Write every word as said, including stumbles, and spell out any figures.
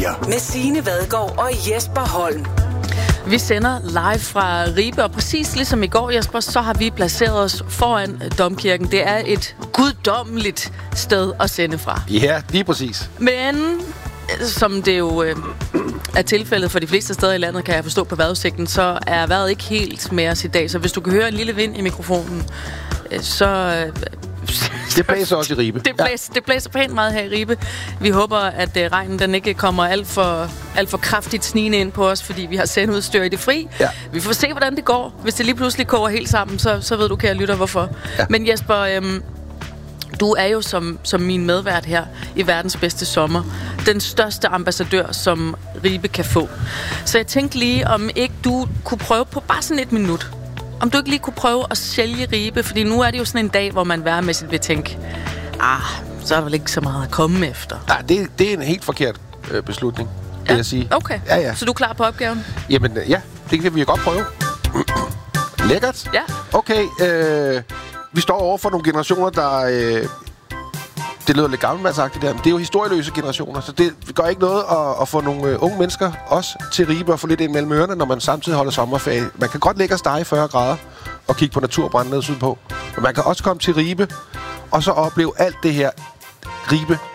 her. Med Signe Vadgaard og Jesper Holm. Vi sender live fra Ribe, og præcis ligesom i går, Jesper, så har vi placeret os foran Domkirken. Det er et guddommeligt sted at sende fra. Ja, lige præcis. Men som det jo øh, er tilfældet for de fleste steder i landet, kan jeg forstå på vejrudsigten, så er vejret ikke helt med os i dag. Så hvis du kan høre en lille vind i mikrofonen, øh, så... Øh, det blæser også i Ribe. Det blæser, ja. det blæser pænt meget her i Ribe. Vi håber, at øh, regnen den ikke kommer alt for, alt for kraftigt snigende ind på os, fordi vi har sendeudstyr i det fri. Ja. Vi får se, hvordan det går. Hvis det lige pludselig koger helt sammen, så, så ved du, kære lytter, hvorfor. Ja. Men Jesper... Øh, Du er jo som, som min medvært her i verdens bedste sommer den største ambassadør, som Ribe kan få. Så jeg tænkte lige, om ikke du kunne prøve på bare sådan et minut. Om du ikke lige kunne prøve at sælge Ribe, fordi nu er det jo sådan en dag, hvor man værmæssigt vil tænke, ah, så er der vel ikke så meget at komme efter. Nej, det, det er en helt forkert øh, beslutning, vil ja, jeg sige. Okay, ja, ja. Så du er klar på opgaven? Jamen, ja, det kan vi godt prøve. Lækkert. Ja. Okay, øh... vi står over for nogle generationer, der... Øh, det lyder lidt gammelmandsagtigt der, men det er jo historieløse generationer, så det gør ikke noget at, at få nogle øh, unge mennesker også til Ribe og få lidt ind mellem ørerne, når man samtidig holder sommerferie. Man kan godt ligge og stege i fyrre grader og kigge på naturbrændende sydpå. Men man kan også komme til Ribe og så opleve alt det her. Ribe